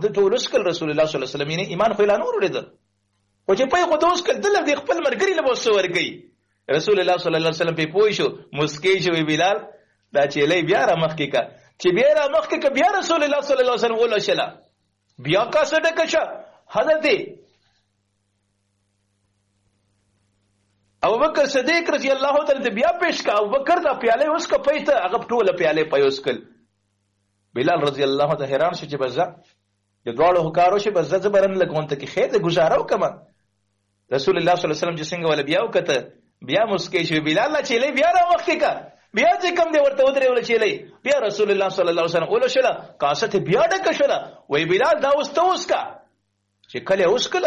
د ټول اسکل رسول الله صلی الله علیه وسلم یې ایمان خو اعلان ورولید او چې په خو د اسکل دل د خپل مرګري له وسو ورګي رسول الله صلی الله علیه وسلم په پوي شو مسکی شو بلال دا چې لې بیا را مخ کې کا چې بیا را مخ کې بیا رسول الله صلی الله علیه وسلم ولا شلا بیا کا سره کښه حضرت ابو بکر صدیق رضی الله تعالی بیا پیش کا ابو بکر دا پیاله اوس کا پېته هغه ټوله پیاله پيوسکل بلال رضی الله تعالی حیران شو چې بزا د دوړو هکارو شي بزا زبرن لګونته کې خیر د گزارو کما رسول الله صلی الله علیه وسلم چې څنګه ول بیا وکته بیا مسکی شو بلال لا چيلې بیا را وخت کا بیا چې کوم دی ورته ودرې ول چيلې بیا رسول الله صلی الله علیه وسلم ول شله قاصته بیا ډک شله وای بلال دا اوس کا چې کله اوس کله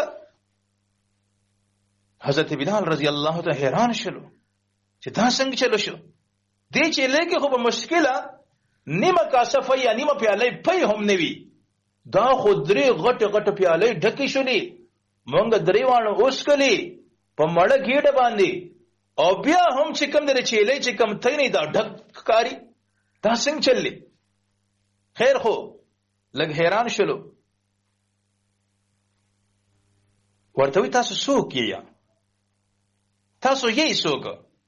حضرت بلال رضی الله تعالی حیران شلو چې دا څنګه چلو شو دې چې لکه خو په مشکله نیمه کاسفه یا نیمه پیاله پي هم نوي دا خو درې غټ پیاله ډکې شولې مونږ درې وانه اوس کلی په مړه گیډه باندې او بیا هم چې کوم درې چيلې چې کوم ته نه دا ډک کاری دا څنګه چللی خیر خو لګ حیران شلو ورته وی تاسو څوک یې تاسو یې څوک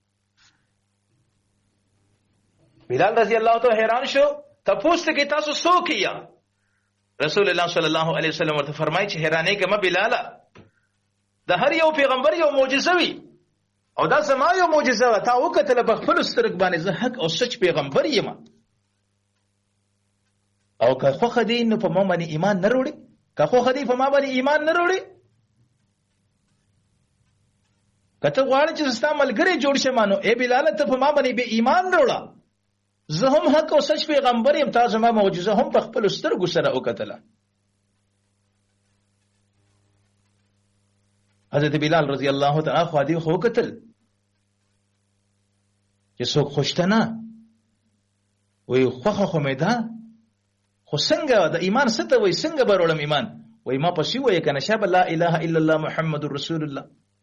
بلال رضی الله تعالی حیران شو تاسو کې تاسو څوک یې رسول الله صلی الله علیه وسلم ورته فرمایي چې حیرانې کې ما بلال د هر یو پیغمبر یو معجزه وي او دا سما یو معجزه و تا وکتل په خپل سترګ باندې زه حق او سچ پیغمبر یم او که خو خدای نو په ما باندې ایمان نه وروړي که خو خدای په ما باندې ایمان نه وروړي کته غواړي چې ستا ملګری جوړ شي مانو اے بلال ته په ما باندې به ایمان وروړه زه هم حق او سچ پیغمبر یم تاسو ما معجزه هم په خپل سترګو سره وکتله حضرت بلال رضی الله تعالی خو دې خو قتل چې څوک خوشتنه وي خوخه خو مې ده خو څنګه د ایمان ست وي څنګه برولم ایمان وي ما پسې وي کنه شاب لا اله الا الله محمد رسول الله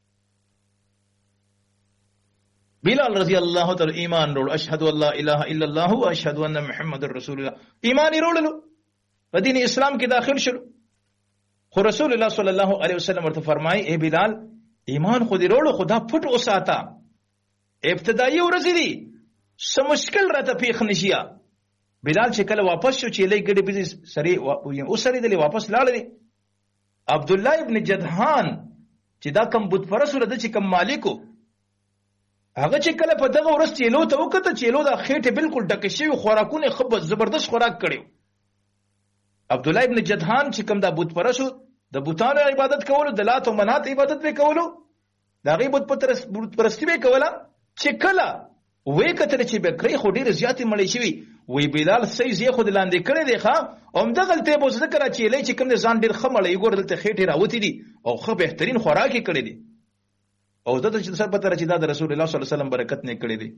بلال رضی الله تعالی ایمان رول اشهد ان لا اله الا الله واشهد ان محمد رسول الله ایمان روللو په دین اسلام کې داخل شلو خو رسول الله صلی الله علیه وسلم ورته فرمایي اے بلال ایمان خو دې وروړو خدا پټ اوساته ابتدایي ورځ دي سم مشکل راته پیښ نشیا بلال چې کله واپس شو چې لې ګډه بيزي سری او سری دلی واپس لاړ دي عبد الله ابن جدهان چې دا کم بت پرسو رده چې کم مالکو هغه چې کله په دغه ورځ چيلو ته وکړه چيلو دا خېټه بالکل ډکه شوی خوراکونه خو زبردست خوراک کړیو عبد الله ابن جدهان چې کوم د بت پرسو د بوتانو عبادت کولو د لات او منات عبادت به کولو دا غي بت پرستی به کوله چې کله وې کتل چې به کړی خو ډیر زیاتې مړې شوی وی بلال سې زی خو د لاندې کړی دی ښا اوم د غلطه به ذکر چې لې چې کوم ځان ډیر خمړې یو ګور دلته خېټه راوتی دي او خو بهترین خوراکي کړی دي او دته چې سر پته راځي دا د رسول الله صلی الله علیه وسلم برکت نه کړی دی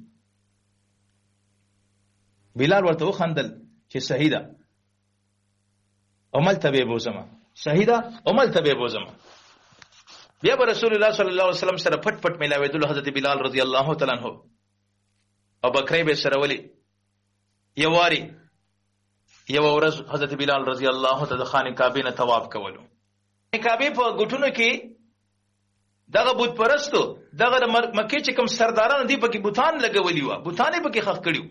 بلال ورته وخندل چې صحیح ده عمل تبه بوزما صحیح ده عمل تبه بوزما بیا رسول الله صلی الله علیه وسلم سره پټ پټ ملاویدل حضرت بلال رضی الله تعالی عنہ او بکری به سره ولي یو واری یو ورځ حضرت بلال رضی الله تعالی خانه کعبه نه طواف کولو کعبه په ګټونو کې دغه بت پرستو دغه مکه چې کوم سرداران دي په کې بوتان لګولي و بوتان په کې خخ کړیو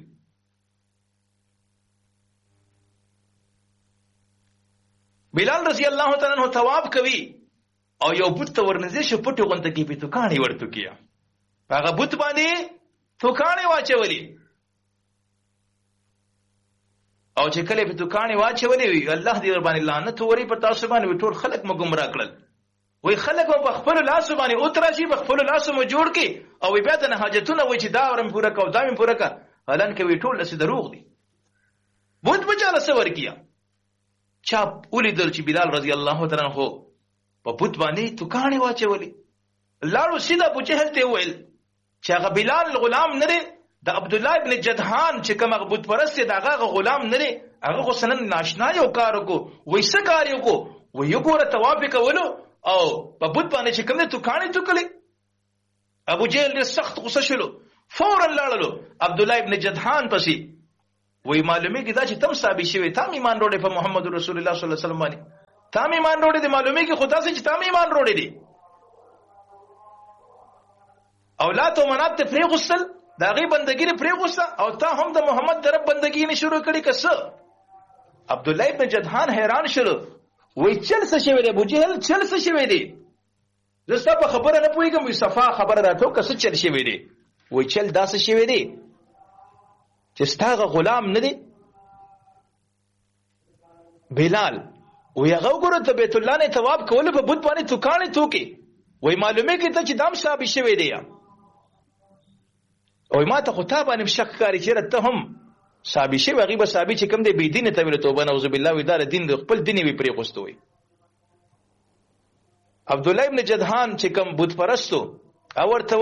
بلال رضی الله تعالی عنہ طواف کوي او یو بت ورنځي شو پټو غونته کې په توکانی ورته کیه هغه بت باندې توکانی واچولي او چې کله په توکانی واچولي الله دې باندې لعنت وري په تاسو باندې ټول خلک مو گمراه کړل وای خلک په خپل لاس باندې او تراشي په خپل لاس مو جوړ کی او بیا د حاجتونه وای چې دا ورم پورا کو دا مې پورا کا هلان کې وی ټول لسه دروغ دي بوت بچاله سور کیا چاپ ولیدل چې بلال رضی الله تعالی عنہ په بوت باندې توکانی واچولي لاړو سیده ابو جهل ته ویل چې هغه بلال غلام نه دی د عبد الله ابن جدهان چې کوم بت پرست دی هغه غلام نه دی هغه سنن ناشنا یو کار کو وایسه کار یو کو وی یو ګوره تواب کولو او په بوت باندې چې کوم ته کانی توکلي ابو جهل ډېر سخت غصه شلو فورا لاړلو عبد الله ابن جدهان پسې وی معلومه کی دا چې تم ثابت شوی تم ایمان وروړي په محمد رسول الله صلی الله علیه وسلم باندې تام ایمان وروړي دي معلومي کې خدا سي چې تام ایمان وروړي دي او لات او منات ته پرې غسل دا غي بندګي پرې غسل او تا هم د محمد طرف بندګي نه شروع کړي کس عبد الله ابن جدحان حیران شول وای چل څه شوی دی ابو جهل چل څه شوی دی زستا په خبره نه پويګم وي صفا خبره راټو کس چل شوی دی وای چل داس شوی دی چې ستاغه غلام نه دی بلال وی هغه ګوره ته بیت الله نه ثواب کول په بت باندې توکانې توکي وای معلومه کې ته چې دام صاحب شوی دی او ما ته خطاب باندې شک کاری چې ته هم صاحب شوی غیب صاحب چې کوم دی بی دین ته ویل توبه نعوذ بالله و دار دین خپل دین وی پرې غوستوي عبد الله ابن جدحان چې کوم بت پرستو او ورته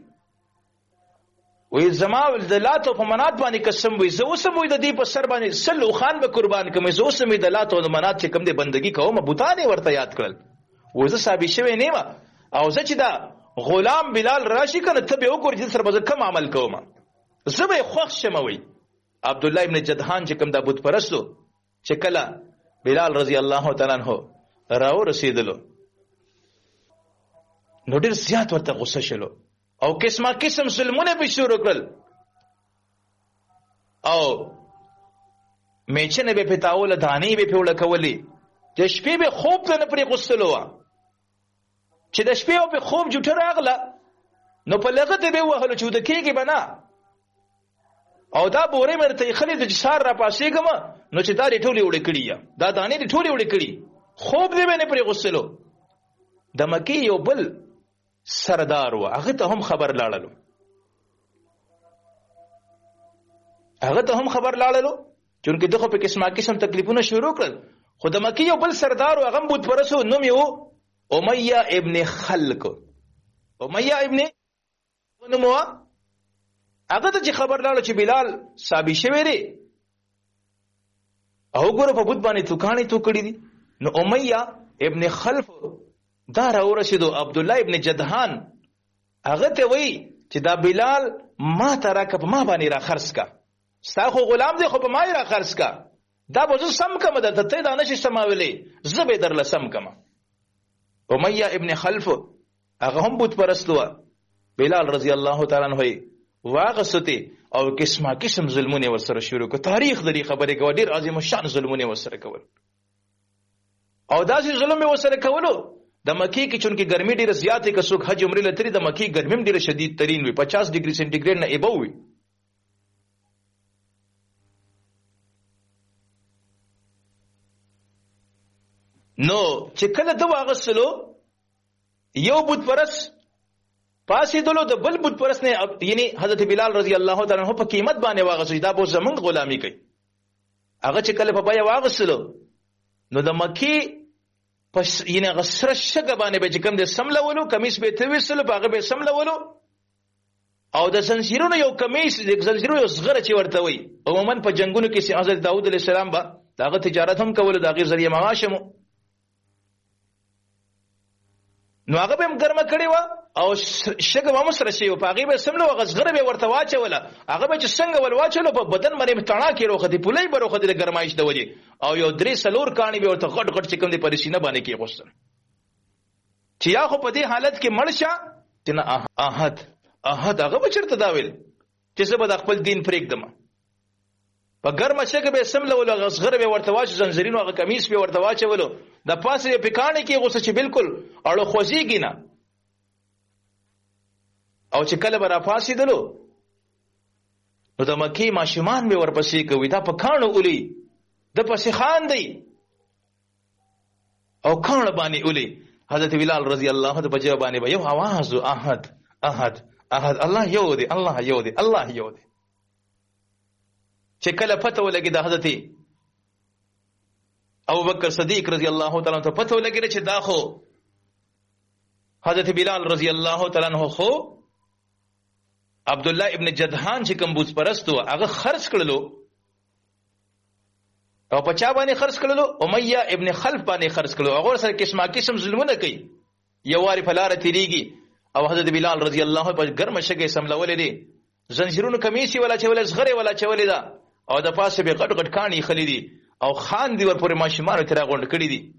وی زماول دلات او منات باندې قسم وي زه اوسم وي د دې په سر باندې سلو خان به قربان کوم زه اوسم د دلات او منات چې کوم دې بندگی کوم بوتانه ورته یاد کړل وزه صاحب شوی نه او زه چې دا غلام بلال راشي کنه ته به وګورې چې سر به کم عمل کوم زه به خوښ شم وي عبد الله ابن جدحان چې کوم د بت پرستو چې کله بلال رضی الله تعالی عنہ راو رسیدلو نو ډیر زیات ورته غصه شلو او قسمه قسم ظلمونه به شروع کړل او میچنه به پتاول دانی به پیوړه کولی د شپې به خوب ته نه پرې غسلو چې د شپې په خوب جوټه راغله نو په لغت به وهلو چې د کېږي بنا او دا بورې مرته خلې د جسار را پاسېګم نو چې دا ټولې وړې کړی دا دانی ټولې وړې کړی خوب دې نه پرې غسلو د مکی یو بل سردار و هغه ته هم خبر لاړلو چونکه دغه په قسمه قسم تکلیفونه شروع کړل خو د مکی یو بل سردار و هغه بت پرسو نوم یو امیہ ابن خلق امیہ ابن نومو هغه ته خبر لاړو چې بلال صاحب شوی دی او ګوره په بت باندې توکانې تو کړی دي نو امیہ ابن خلف دا راورسیدو عبد الله ابن جدحان هغه ته وی چې دا بلال ما ترک په ما باندې را خرڅ کا ستا خو غلام دی خو په ما را خرڅ کا دا به زه سم کوم د ته دا نشي سماولې زه به درله سم کوم امیہ ابن خلف هغه هم بت پرستو بلال رضی الله تعالی عنہ واغسته او قسمه قسم ظلمونه ورسره شروع کو تاریخ د دې خبرې کو ډیر عظیم شان ظلمونه ورسره کول او داسې ظلم ورسره کولو د مکی کې چونکه ګرمي ډیره زیاته که څوک حج عمره لتري د مکی ګرمي ډیره شدید ترين وي 50 ډیګري سنټیګریډ نه ایبو وي نو چې کله د واغسلو یو بت پرس پاسې دلو د بل بت پرس نه یعنی حضرت بلال رضی الله تعالی عنہ په قیمت باندې واغسل دا به زمونږ غلامی کوي هغه چې کله په بیا واغسلو نو د مکی پس ینه غسر شګه باندې به کوم د سملولو کمیس به تويسلو باغه به سملولو او د زنجیرونو یو کمیس د زنجیرونو یو صغره چې ورته وي عموما په جنگونو کې حضرت داوود علیه السلام با داغه تجارت هم کول دا غیر ذریعہ معاشمو نو هغه به ګرمه کړی و او شګه و مسره شي او هغه به سملو غزغره به ورته واچوله هغه به چې څنګه ول واچولو په بدن باندې تڼا کې روخه دی پولې به روخه دی ګرمایش د وجه او یو درې سلور کانی به ورته غټ غټ چې کوم دی پرسینه باندې کې غوښتل چې یا خو په دې حالت کې مړشه چې نه احد هغه به چرته دا ویل چې زه به د خپل دین پرېږدم په ګرمه شګه به سملو غزغره به ورته واچ زنجیرونو هغه کمیس به ورته واچولو د پاسه په کانه کې غوسه چې بالکل اړو خوځيږي نه او چې کله به را پاسېدلو نو د مکی ماشومان به ورپسې کوي دا په کانو اولي د پسې خان دی او کانو باندې اولي حضرت بلال رضی الله عنه په جواب باندې یو आवाज احد احد احد الله یو دی الله یو دی الله یو دی چې کله پته ولګي د حضرت ابو بکر صدیق رضی الله تعالی عنہ پته ولګي چې دا خو حضرت بلال رضی الله تعالی عنہ خو عبد الله ابن جدحان چې کوم بوت پرستو هغه خرڅ کړلو او په چا باندې خرڅ کړلو امیہ ابن خلف باندې خرڅ کړلو هغه سره قسمه قسم ظلمونه کوي یو واری په لار تیریږي او حضرت بلال رضی الله په ګرمه شګه سملولې دي زنجیرونو کمیسي ولا چولې زغره ولا چولې دا او د پاسه به غټ غټ کانی خلیدي او خان دی ور پورې ماشومان تر غونډ کړی دي